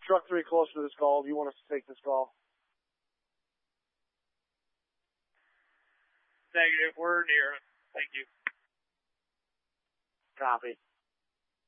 truck 3 closer to this call. Do you want us to take this call? Negative. We're near it. Thank you. Copy.